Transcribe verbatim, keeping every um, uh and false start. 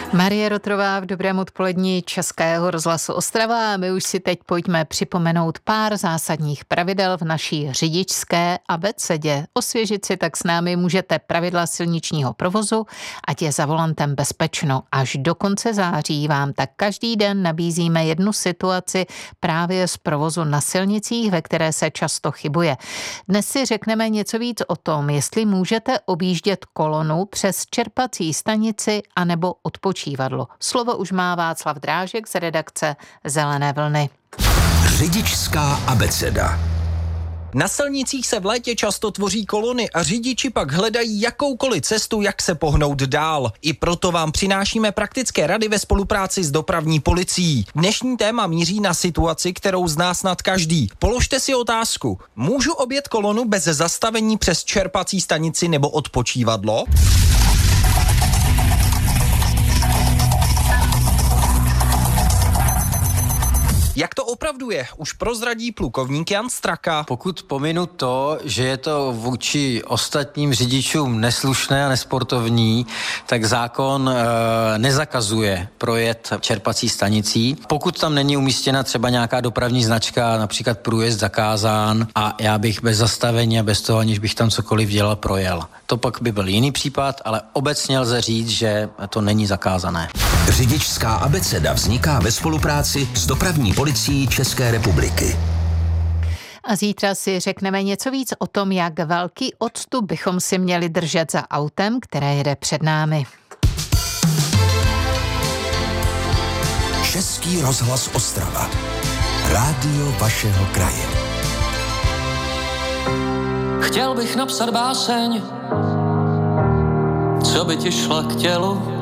Marie Rotrová v dobrém odpolední Českého rozhlasu Ostrava. My už si teď pojďme připomenout pár zásadních pravidel v naší řidičské abecedě. Osvěžit si tak s námi můžete pravidla silničního provozu, ať je za volantem bezpečno. Až do konce září vám tak každý den nabízíme jednu situaci právě z provozu na silnicích, ve které se často chybuje. Dnes si řekneme něco víc o tom, jestli můžete objíždět kolonu přes čerpací stanici anebo odpočívadlo. Slovo už má Václav Drážek z redakce Zelené vlny. Řidičská abeceda. Na silnicích se v létě často tvoří kolony a řidiči pak hledají jakoukoliv cestu, jak se pohnout dál. I proto vám přinášíme praktické rady ve spolupráci s dopravní policií. Dnešní téma míří na situaci, kterou zná snad každý. Položte si otázku. Můžu objet kolonu bez zastavení přes čerpací stanici nebo odpočívadlo? Jak to opravdu je, už prozradí plukovník Jan Straka. Pokud pominu to, že je to vůči ostatním řidičům neslušné a nesportovní, tak zákon e, nezakazuje projet čerpací stanicí. Pokud tam není umístěna třeba nějaká dopravní značka, například průjezd zakázán, a já bych bez zastavení a bez toho, aniž bych tam cokoliv dělal, projel. To pak by byl jiný případ, ale obecně lze říct, že to není zakázané. Řidičská abeceda vzniká ve spolupráci s dopravní policií České republiky. A zítra si řekneme něco víc o tom, jak velký odstup bychom si měli držet za autem, které jede před námi. Český rozhlas Ostrava. Rádio vašeho kraje. Chtěl bych napsat báseň, co by ti šla k tělu,